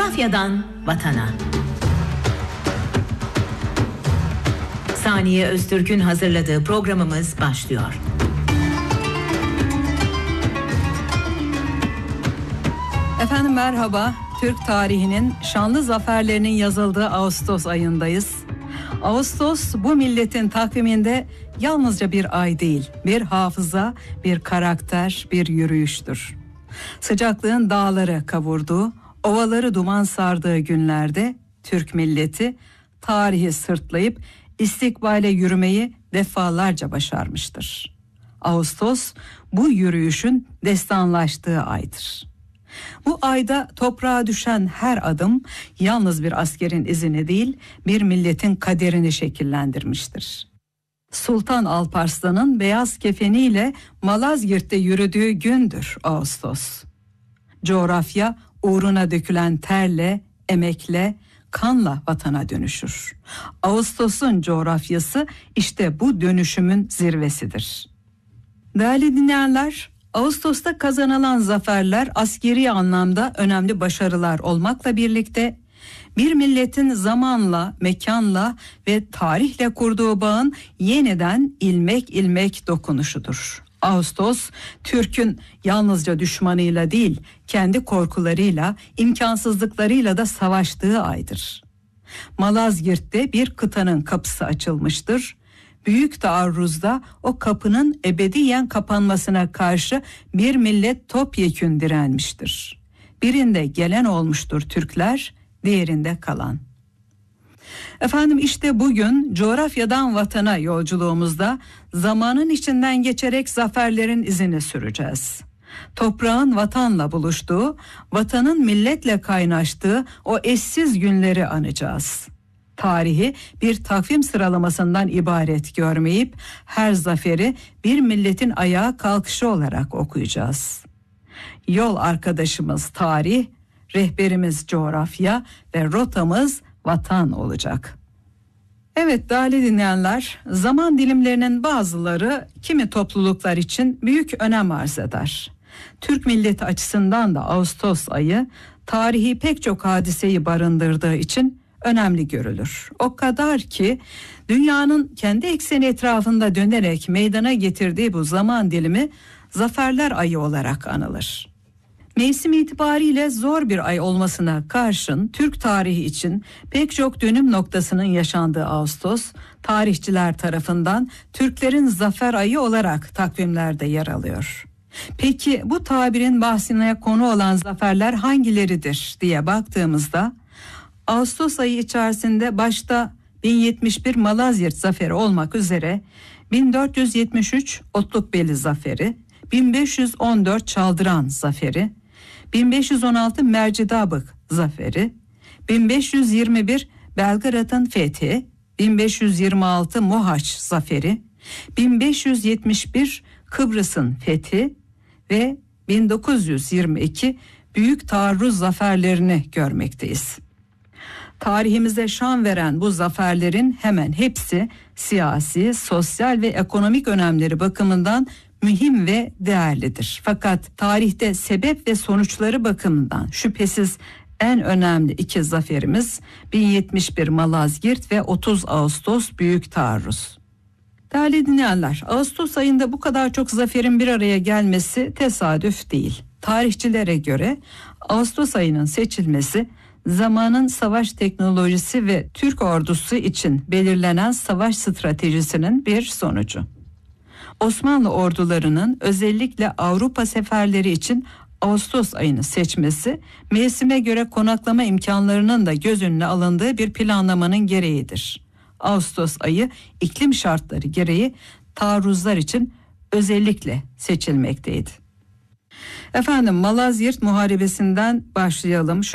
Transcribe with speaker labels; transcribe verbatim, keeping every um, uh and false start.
Speaker 1: Coğrafyadan vatana. Saniye Öztürk'ün hazırladığı programımız başlıyor.
Speaker 2: Efendim merhaba. Türk tarihinin şanlı zaferlerinin yazıldığı Ağustos ayındayız. Ağustos bu milletin takviminde yalnızca bir ay değil, bir hafıza, bir karakter, bir yürüyüştür. Sıcaklığın dağları kavurduğu, ovaları duman sardığı günlerde Türk milleti tarihi sırtlayıp istikbale yürümeyi defalarca başarmıştır. Ağustos bu yürüyüşün destanlaştığı aydır. Bu ayda toprağa düşen her adım yalnız bir askerin izini değil, bir milletin kaderini şekillendirmiştir. Sultan Alparslan'ın beyaz kefeniyle Malazgirt'te yürüdüğü gündür Ağustos. Coğrafya uğruna dökülen terle, emekle, kanla vatana dönüşür. Ağustos'un coğrafyası işte bu dönüşümün zirvesidir. Değerli dinleyenler, Ağustos'ta kazanılan zaferler askeri anlamda önemli başarılar olmakla birlikte bir milletin zamanla, mekanla ve tarihle kurduğu bağın yeniden ilmek ilmek dokunuşudur. Ağustos, Türk'ün yalnızca düşmanıyla değil, kendi korkularıyla, imkansızlıklarıyla da savaştığı aydır. Malazgirt'te bir kıtanın kapısı açılmıştır. Büyük taarruzda o kapının ebediyen kapanmasına karşı bir millet topyekün direnmiştir. Birinde gelen olmuştur Türkler, diğerinde kalan. Efendim işte bugün coğrafyadan vatana yolculuğumuzda zamanın içinden geçerek zaferlerin izini süreceğiz. Toprağın vatanla buluştuğu, vatanın milletle kaynaştığı o eşsiz günleri anacağız. Tarihi bir takvim sıralamasından ibaret görmeyip her zaferi bir milletin ayağa kalkışı olarak okuyacağız. Yol arkadaşımız tarih, rehberimiz coğrafya ve rotamız vatan olacak. Evet değerli dinleyenler, zaman dilimlerinin bazıları kimi topluluklar için büyük önem arz eder. Türk milleti açısından da Ağustos ayı tarihi pek çok hadiseyi barındırdığı için önemli görülür. O kadar ki dünyanın kendi ekseni etrafında dönerek meydana getirdiği bu zaman dilimi zaferler ayı olarak anılır. Mevsim itibariyle zor bir ay olmasına karşın Türk tarihi için pek çok dönüm noktasının yaşandığı Ağustos, tarihçiler tarafından Türklerin zafer ayı olarak takvimlerde yer alıyor. Peki bu tabirin bahsine konu olan zaferler hangileridir diye baktığımızda, Ağustos ayı içerisinde başta bin yetmiş bir Malazgirt Zaferi olmak üzere bin dört yüz yetmiş üç Otlukbeli Zaferi, bin beş yüz on dört Çaldıran Zaferi, bin beş yüz on altı Mercidabık Zaferi, bin beş yüz yirmi bir Belgrad'ın fethi, bin beş yüz yirmi altı Mohaç Zaferi, bin beş yüz yetmiş bir Kıbrıs'ın fethi ve bin dokuz yüz yirmi iki Büyük Taarruz zaferlerini görmekteyiz. Tarihimize şan veren bu zaferlerin hemen hepsi siyasi, sosyal ve ekonomik önemleri bakımından mühim ve değerlidir. Fakat tarihte sebep ve sonuçları bakımından şüphesiz en önemli iki zaferimiz bin yetmiş bir Malazgirt ve otuz Ağustos Büyük Taarruz. Değerli dinleyenler, Ağustos ayında bu kadar çok zaferin bir araya gelmesi tesadüf değil. Tarihçilere göre Ağustos ayının seçilmesi zamanın savaş teknolojisi ve Türk ordusu için belirlenen savaş stratejisinin bir sonucu. Osmanlı ordularının özellikle Avrupa seferleri için Ağustos ayını seçmesi, mevsime göre konaklama imkanlarının da göz önüne alındığı bir planlamanın gereğidir. Ağustos ayı iklim şartları gereği taarruzlar için özellikle seçilmekteydi. Efendim Malazgirt Muharebesi'nden başlayalım. Şu